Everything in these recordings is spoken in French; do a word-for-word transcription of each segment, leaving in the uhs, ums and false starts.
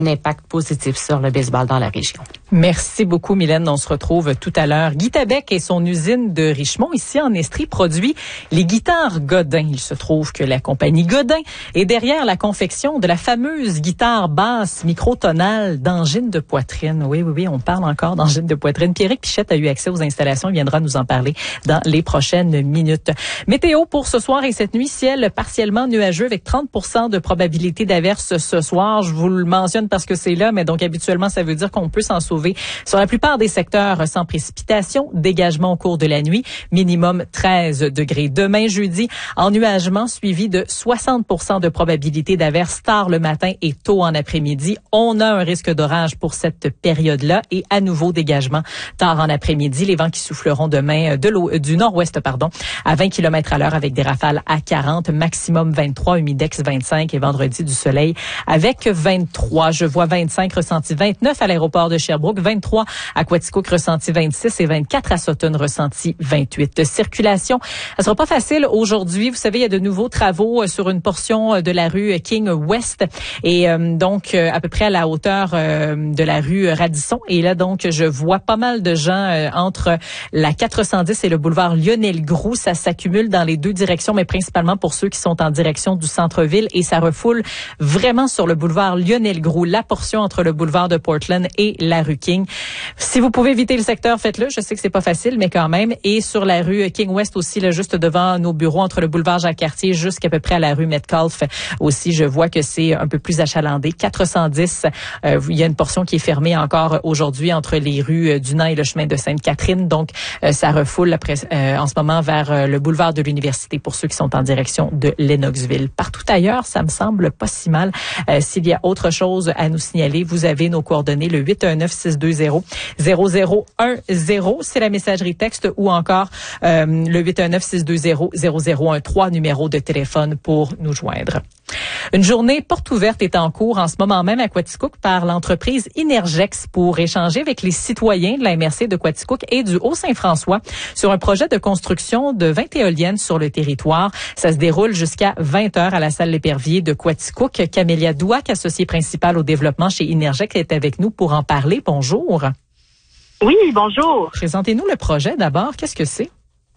un impact positif sur le baseball dans la région. Merci beaucoup, Mylène. On se retrouve tout à l'heure. Guy Tabek et son usine de Richemont, ici en Estrie, produit les guitares Godin. Il se trouve que la compagnie Godin est derrière la confection de la fameuse guitare basse microtonale d'angine de poitrine. Oui, oui, oui, on parle encore d'angine de poitrine. Pierrick Pichette a eu accès aux installations. Il viendra nous en parler dans les prochaines minutes. Météo pour ce soir et cette nuit, ciel partiellement nuageux avec trente pour cent de probabilité d'averse ce soir. Je vous le mentionne parce que c'est là, mais donc habituellement, ça veut dire qu'on peut s'en sauver sur la plupart des secteurs sans précipitation. Dégagement au cours de la nuit, minimum treize degrés. Demain, jeudi, ennuagement suivi de soixante pour cent de probabilité d'averse tard le matin et tôt en après-midi. On a un risque d'orage pour cette période-là et à nouveau dégagement tard en après-midi. Les vents qui souffleront demain de l'eau, du nord-ouest, pardon, à vingt kilomètres à l'heure avec des rafales à quarante, maximum vingt-trois, humidex vingt-cinq et vendredi du soleil avec vingt-trois. Je vois vingt-cinq, ressenti vingt-neuf à l'aéroport de Sherbrooke, vingt-trois à Quaticook, ressenti vingt-six et vingt-quatre à Sutton, ressenti vingt-huit. Circulation, ça sera pas facile aujourd'hui. Vous savez, il y a de nouveaux travaux sur une portion de la rue King West et euh, donc euh, à peu près à la hauteur euh, de la rue Radisson. Et là, donc, je vois pas mal de gens euh, entre la quatre cent dix et le boulevard Lionel-Groulx. Ça s'accumule dans les deux directions, mais principalement pour ceux qui sont en direction du centre-ville et ça refoule vraiment sur le boulevard Lionel-Groulx, la portion entre le boulevard de Portland et la rue King. Si vous pouvez éviter le secteur, faites-le. Je sais que c'est pas facile, mais quand même. Et sur la rue King West aussi, là, juste devant nos bureaux, entre le boulevard Jacques-Cartier jusqu'à peu près à la rue Metcalfe aussi, je vois que c'est un peu plus achalandé. quatre cent dix, euh, il y a une portion qui est fermée encore aujourd'hui entre les rues Dunant et le chemin de Sainte-Catherine. Donc, euh, ça refoule après, euh, en ce moment vers euh, le boulevard de l'Université pour ceux qui sont en direction de Lennoxville. Partout ailleurs, ça me semble pas si mal. Euh, s'il y a autre chose à nous signaler, vous avez nos coordonnées, le huit un neuf, six deux zéro, zéro zéro un zéro, c'est la messagerie texte, ou encore euh, le huit un neuf, six deux zéro, zéro zéro un trois, numéro de téléphone pour nous joindre. Une journée porte ouverte est en cours en ce moment même à Quaticook par l'entreprise Inergex pour échanger avec les citoyens de la M R C de Quaticook et du Haut-Saint-François sur un projet de construction de vingt éoliennes sur le territoire. Ça se déroule jusqu'à vingt heures à la salle L'Épervier de Quaticook. Camélia Douac, associée principale au développement chez Inergex, est avec nous pour en parler. Bonjour. Oui, bonjour. Présentez-nous le projet d'abord. Qu'est-ce que c'est?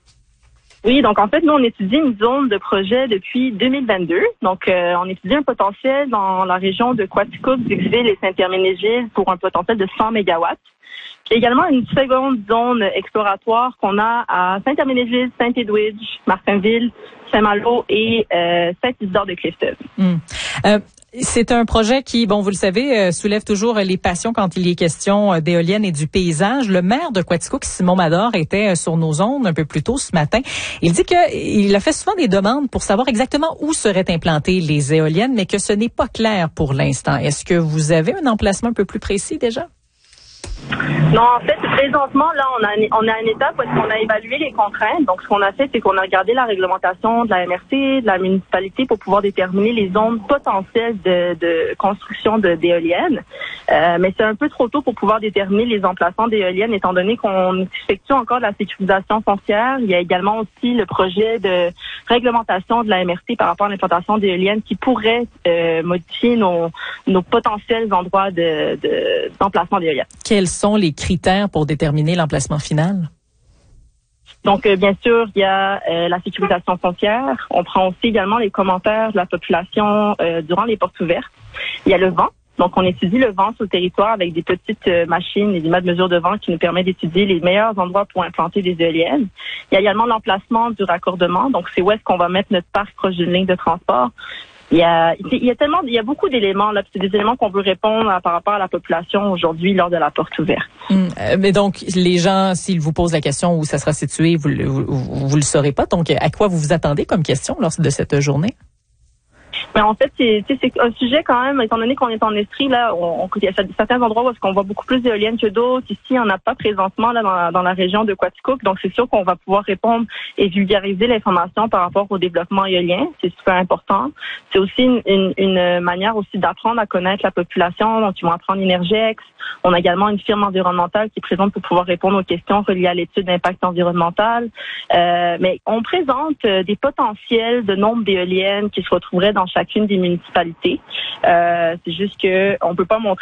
Oui, donc en fait, nous, on étudie une zone de projet depuis deux mille vingt-deux. Donc, euh, on étudie un potentiel dans la région de Quaticook, Vieux-Ville et Saint-Herménégilde pour un potentiel de cent mégawatts. Il y a également une seconde zone exploratoire qu'on a à Saint-Herménégilde, Saint-Edwidge, Martinville, Saint-Malo et euh, Saint-Isidore-de-Clifton. Hum. Euh, C'est un projet qui, bon, vous le savez, euh, soulève toujours les passions quand il est question euh, d'éoliennes et du paysage. Le maire de Quaticook, Simon Mador, était euh, sur nos ondes un peu plus tôt ce matin. Il dit qu'il a fait souvent des demandes pour savoir exactement où seraient implantées les éoliennes, mais que ce n'est pas clair pour l'instant. Est-ce que vous avez un emplacement un peu plus précis déjà? Non, en fait, présentement, là, on a, on a une étape où on a évalué les contraintes. Donc, ce qu'on a fait, c'est qu'on a regardé la réglementation de la M R C, de la municipalité pour pouvoir déterminer les zones potentielles de, de construction de, d'éoliennes. Euh, mais c'est un peu trop tôt pour pouvoir déterminer les emplacements d'éoliennes, étant donné qu'on effectue encore de la sécurisation foncière. Il y a également aussi le projet de réglementation de la M R C par rapport à l'implantation d'éoliennes qui pourrait euh, modifier nos, nos potentiels endroits de, de, d'emplacement d'éoliennes. Quels sont les critères pour déterminer l'emplacement final? Donc, euh, bien sûr, il y a euh, la sécurisation foncière. On prend aussi également les commentaires de la population euh, durant les portes ouvertes. Il y a le vent. Donc, on étudie le vent sur le territoire avec des petites euh, machines et des mètres de mesure de vent qui nous permettent d'étudier les meilleurs endroits pour implanter des éoliennes. Il y a également l'emplacement du raccordement. Donc, c'est où est-ce qu'on va mettre notre parc proche d'une ligne de transport. Il y a, il y a tellement, il y a beaucoup d'éléments là. C'est des éléments qu'on veut répondre à, par rapport à la population aujourd'hui lors de la porte ouverte. Hum, euh, mais donc, les gens, s'ils vous posent la question où ça sera situé, vous, vous, vous, vous le saurez pas. Donc, à quoi vous vous attendez comme question lors de cette journée? Mais en fait, c'est, c'est un sujet quand même, étant donné qu'on est en Estrie, là, on, on, il y a certains endroits où est-ce qu'on voit beaucoup plus d'éoliennes que d'autres. Ici, on n'a pas présentement là dans la, dans la région de Quaticook, donc c'est sûr qu'on va pouvoir répondre et vulgariser l'information par rapport au développement éolien. C'est super important. C'est aussi une, une, une manière aussi d'apprendre à connaître la population, donc ils vont apprendre Inergex. On a également une firme environnementale qui est présente pour pouvoir répondre aux questions reliées à l'étude d'impact environnemental. Euh, mais on présente des potentiels de nombre d'éoliennes qui se retrouveraient dans chacune des municipalités. Euh, c'est juste que on peut pas montrer